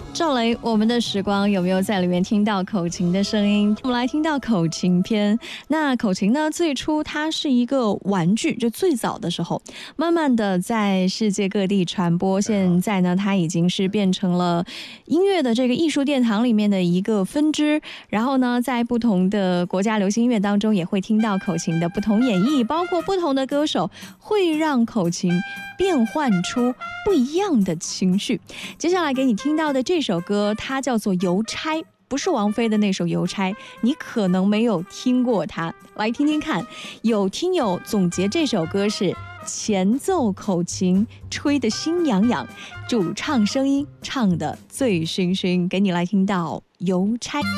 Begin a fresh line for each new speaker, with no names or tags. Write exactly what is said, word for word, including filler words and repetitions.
赵雷，我们的时光有没有在里面听到口琴的声音？我们来听到口琴篇。那口琴呢，最初它是一个玩具，就最早的时候，慢慢的在世界各地传播。现在呢，它已经是变成了音乐的这个艺术殿堂里面的一个分支。然后呢，在不同的国家流行音乐当中，也会听到口琴的不同演绎，包括不同的歌手会让口琴变换出不一样的情绪。接下来给你听到的这首歌，它叫做《邮差》，不是王菲的那首《邮差》，你可能没有听过它，来听听看。有听友总结这首歌是前奏口琴吹得心痒痒，主唱声音唱得醉醺醺，给你来听到《邮差》。